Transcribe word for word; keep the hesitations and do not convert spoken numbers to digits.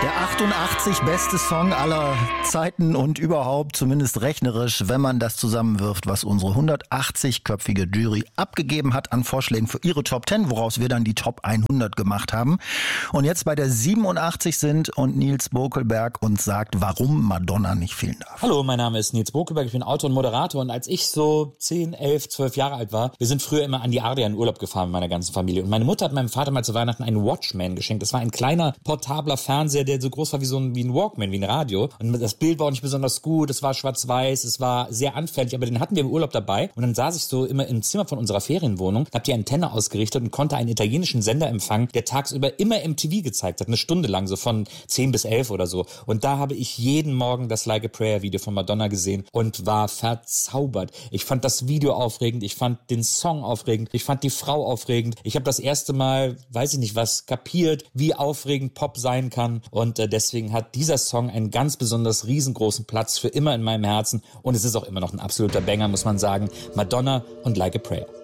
Der achtundachtzig beste Song aller Zeiten und überhaupt, zumindest rechnerisch, wenn man das zusammenwirft, was unsere hundertachtzig-köpfige Jury abgegeben hat an Vorschlägen für ihre Top zehn, woraus wir dann die Top hundert gemacht haben. Und jetzt bei der siebenundachtzig sind und Nils Bokelberg uns sagt, warum Madonna nicht fehlen darf. Hallo, mein Name ist Nils Bokelberg, ich bin Autor und Moderator und als ich so zehn, elf, zwölf Jahre alt war, wir sind früher immer an die Ardea in Urlaub gefahren mit meiner ganzen Familie und meine Mutter hat meinem Vater mal zu Weihnachten einen Watchman geschenkt. Das war ein kleiner, portabler Fernseher, der so groß war wie so ein, wie ein Walkman, wie ein Radio. Und das Bild war auch nicht besonders gut, es war schwarz-weiß, es war sehr anfällig, aber den hatten wir im Urlaub dabei. Und dann saß ich so immer im Zimmer von unserer Ferienwohnung, hab die Antenne ausgerichtet und konnte einen italienischen Sender empfangen, der tagsüber immer M T V gezeigt hat, eine Stunde lang, so von zehn bis elf oder so. Und da habe ich jeden Morgen das Like a Prayer Video von Madonna gesehen und war verzaubert. Ich fand das Video aufregend, ich fand den Song aufregend, ich fand die Frau aufregend. Ich habe das erste Mal, weiß ich nicht was, kapiert, wie aufregend Pop sein kann. Und äh, deswegen hat dieser Song einen ganz besonders riesengroßen Platz für immer in meinem Herzen. Und es ist auch immer noch ein absoluter Banger, muss man sagen. Madonna und Like a Prayer.